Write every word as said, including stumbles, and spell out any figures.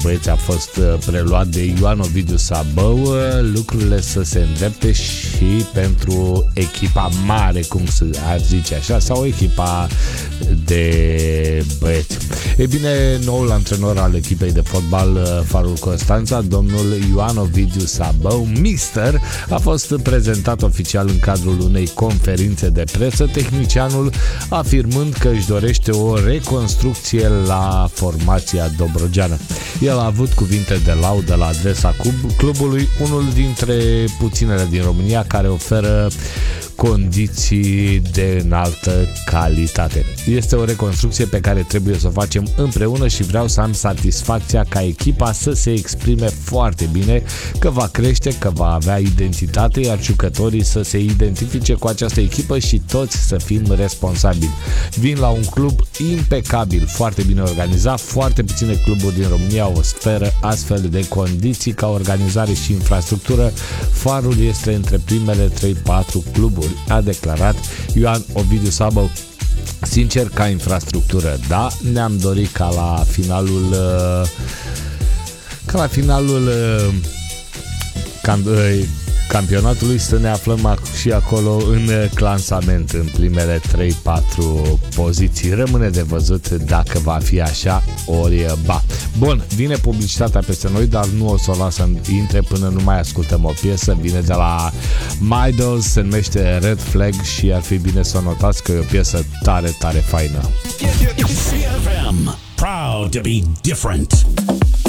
băieți a fost preluat de Ioan Ovidiu Sabău, lucrurile să se îndrepte și pentru echipa mare, cum se ar zice așa, sau echipa de băieți. E bine, noul antrenor al echipei de fotbal Farul Constanța, domnul Ioan Ovidiu Sabău, Mister, a fost prezentat oficial în cadrul unei conferințe de presă, tehnicianul afirmând că își dorește o reconstrucție la formația dobrogeană. El a avut cuvinte de laudă la adresa clubului, unul dintre puținele din România care oferă condiții de înaltă calitate. Este o reconstrucție pe care trebuie să o facem împreună și vreau să am satisfacția ca echipa să se exprime foarte bine, că va crește, că va avea identitate, iar jucătorii să se identifice cu această echipă și toți să fim responsabili. Vin la un club impecabil, foarte bine organizat, foarte puține cluburi din România oferă astfel de condiții ca organizare și infrastructură. Farul este între primele trei patru cluburi, a declarat Ioan Ovidiu Sabău. Sincer, ca infrastructură, da, ne-am dorit ca la finalul ca la finalul campionatului să ne aflăm și acolo în clansament, în primele trei patru poziții. Rămâne de văzut dacă va fi așa ori ba. Bun, vine publicitatea peste noi, dar nu o să o las să intre până nu mai ascultăm o piesă. Vine de la Midos, se numește Red Flag și ar fi bine să o notați că e o piesă tare, tare faină. Proud to be different.